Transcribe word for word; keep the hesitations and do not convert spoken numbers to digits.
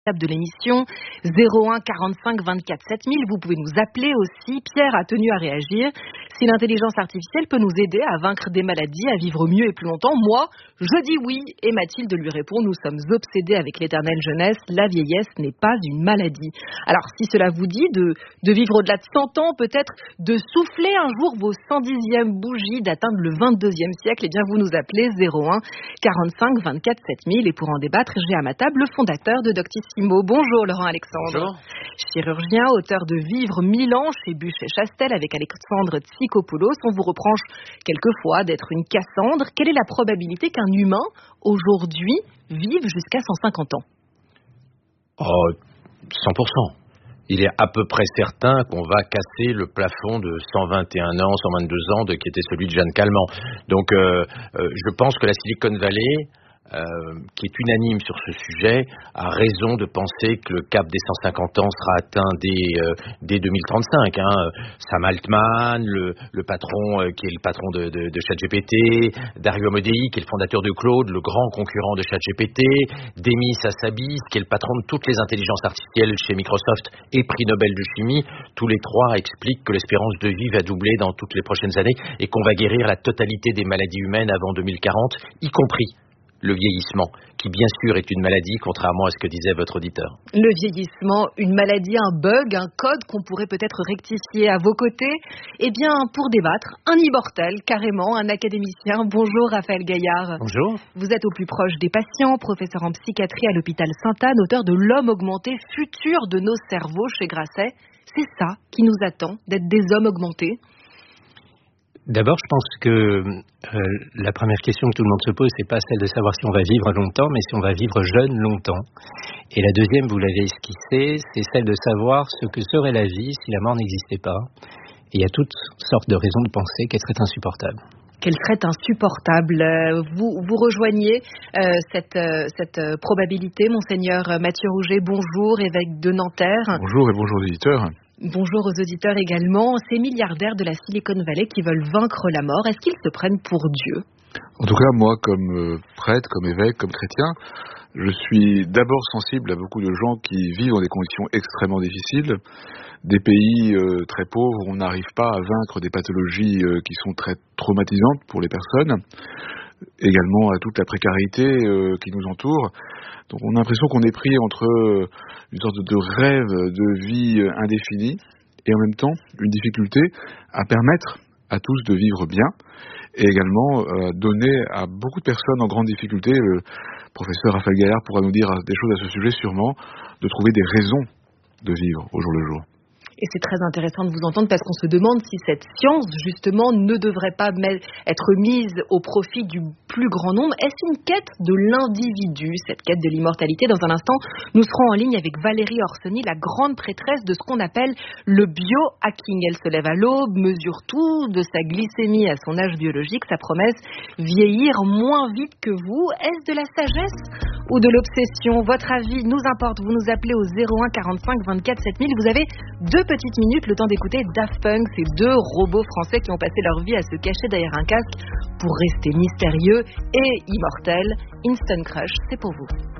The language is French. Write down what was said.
de l'émission zéro un quarante-cinq vingt-quatre sept mille. Vous pouvez nous appeler aussi. Pierre a tenu à réagir. Si l'intelligence artificielle peut nous aider à vaincre des maladies, à vivre mieux et plus longtemps, moi, je dis oui. Et Mathilde lui répond, nous sommes obsédés avec l'éternelle jeunesse. La vieillesse n'est pas une maladie. Alors, si cela vous dit de, de vivre au-delà de cent ans, peut-être de souffler un jour vos cent dixième bougies, d'atteindre le vingt-deuxième siècle, eh bien, vous nous appelez zéro un quarante-cinq vingt-quatre sept mille. Et pour en débattre, j'ai à ma table le fondateur de Doctissimo. Bonjour Laurent Alexandre. Bonjour. Chirurgien, auteur de Vivre mille ans chez Bûche et Chastel avec Alexandre Tsikopoulos. On vous reproche quelquefois d'être une Cassandre. Quelle est la probabilité qu'un humain, aujourd'hui, vive jusqu'à cent cinquante ans? Oh, cent pour cent. Il est à peu près certain qu'on va casser le plafond de cent vingt et un ans, cent vingt-deux ans, de, qui était celui de Jeanne Calment. Donc, euh, euh, je pense que la Silicon Valley, Euh, qui est unanime sur ce sujet, a raison de penser que le cap des cent cinquante ans sera atteint dès, euh, dès deux mille trente-cinq. Hein. Sam Altman, le, le patron euh, qui est le patron de, de, de ChatGPT, Dario Amodei, qui est le fondateur de Claude, le grand concurrent de ChatGPT, Demis Hassabis, qui est le patron de toutes les intelligences artificielles chez Microsoft et prix Nobel de chimie. Tous les trois expliquent que l'espérance de vie va doubler dans toutes les prochaines années et qu'on va guérir la totalité des maladies humaines avant deux mille quarante, y compris le vieillissement, qui bien sûr est une maladie, contrairement à ce que disait votre auditeur. Le vieillissement, une maladie, un bug, un code qu'on pourrait peut-être rectifier à vos côtés. Eh bien, pour débattre, un immortel, carrément, un académicien. Bonjour Raphaël Gaillard. Bonjour. Vous êtes au plus proche des patients, professeur en psychiatrie à l'hôpital Sainte-Anne, auteur de L'homme augmenté, futur de nos cerveaux chez Grasset. C'est ça qui nous attend, d'être des hommes augmentés? D'abord, je pense que euh, la première question que tout le monde se pose, c'est pas celle de savoir si on va vivre longtemps, mais si on va vivre jeune longtemps. Et la deuxième, vous l'avez esquissée, c'est celle de savoir ce que serait la vie si la mort n'existait pas. Et il y a toutes sortes de raisons de penser qu'elle serait insupportable. Qu'elle serait insupportable. Vous, vous rejoignez euh, cette, euh, cette probabilité, Monseigneur Mathieu Rouget. Bonjour, évêque de Nanterre. Bonjour et bonjour auditeurs. Bonjour aux auditeurs également. Ces milliardaires de la Silicon Valley qui veulent vaincre la mort, est-ce qu'ils se prennent pour Dieu? En tout cas, moi, comme euh, prêtre, comme évêque, comme chrétien, je suis d'abord sensible à beaucoup de gens qui vivent dans des conditions extrêmement difficiles, des pays euh, très pauvres où on n'arrive pas à vaincre des pathologies euh, qui sont très traumatisantes pour les personnes, également à toute la précarité euh, qui nous entoure. Donc on a l'impression qu'on est pris entre euh, une sorte de rêve de vie euh, indéfinie et en même temps une difficulté à permettre à tous de vivre bien et également euh, donner à beaucoup de personnes en grande difficulté, le professeur Raphaël Gaillard pourra nous dire des choses à ce sujet sûrement, de trouver des raisons de vivre au jour le jour. Et c'est très intéressant de vous entendre parce qu'on se demande si cette science, justement, ne devrait pas être mise au profit du plus grand nombre. Est-ce une quête de l'individu, cette quête de l'immortalité? Dans un instant, nous serons en ligne avec Valérie Orsoni, la grande prêtresse de ce qu'on appelle le biohacking. Elle se lève à l'aube, mesure tout, de sa glycémie à son âge biologique, sa promesse, vieillir moins vite que vous. Est-ce de la sagesse ou de l'obsession? Votre avis nous importe. Vous nous appelez au zéro un quarante-cinq vingt-quatre sept mille. Vous avez deux petites minutes, le temps d'écouter Daft Punk, ces deux robots français qui ont passé leur vie à se cacher derrière un casque pour rester mystérieux et immortels. Instant Crush, c'est pour vous.